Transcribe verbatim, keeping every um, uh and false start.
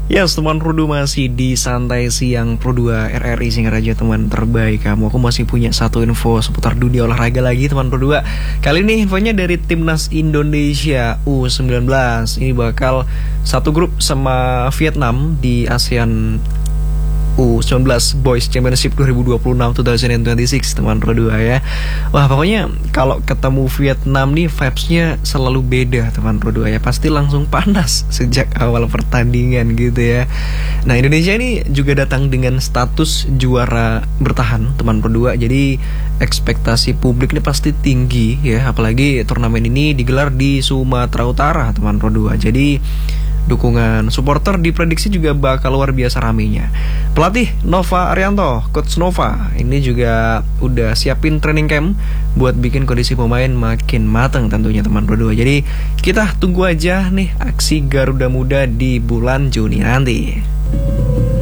Yes, teman Pro dua masih di Santai Siang Pro dua R R I Singaraja, teman terbaik kamu. Aku masih punya satu info seputar dunia olahraga lagi, teman Pro dua. Kali ini infonya dari Timnas Indonesia U sembilan belas. Ini bakal satu grup sama Vietnam di ASEAN U sembilan belas Boys Championship dua ribu dua puluh enam dua ribu dua puluh enam, teman Pro dua ya. Wah, pokoknya kalau ketemu Vietnam nih vibes-nya selalu beda, teman Pro dua ya. Pasti langsung panas sejak awal pertandingan gitu ya. Nah, Indonesia ini juga datang dengan status juara bertahan, teman Pro dua. Jadi ekspektasi publik ini pasti tinggi ya, apalagi turnamen ini digelar di Sumatera Utara, teman Pro dua. Jadi dukungan supporter diprediksi juga bakal luar biasa ramenya. Pelatih Nova Arianto, Coach Nova, ini juga udah siapin training camp buat bikin kondisi pemain makin matang tentunya, teman Pro dua. Jadi kita tunggu aja nih aksi Garuda Muda di bulan Juni nanti.